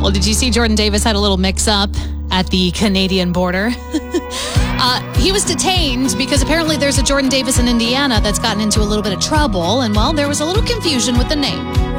Well, did you see Jordan Davis had a little mix-up at the Canadian border? He was detained because apparently there's a Jordan Davis in Indiana that's gotten into a little bit of trouble. And, well, there was a little confusion with the name.